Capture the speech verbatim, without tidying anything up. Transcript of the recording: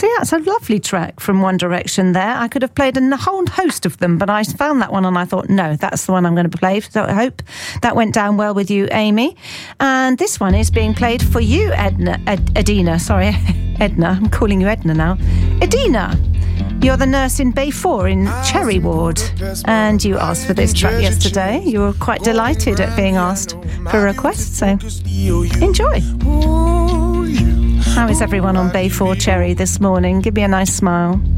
So yeah, it's a lovely track from One Direction there. I could have played a whole host of them, but I found that one and I thought, no, that's the one I'm going to play. So I hope that went down well with you, Amy. And this one is being played for you, Edna, Ed, Edina. Sorry, Edna. I'm calling you Edna now. Edina. You're the nurse in Bay four in Cherry Ward, and you asked for this track yesterday. You were quite delighted at being asked for a request, so enjoy. How is everyone on Bay four Cherry this morning? Give me a nice smile.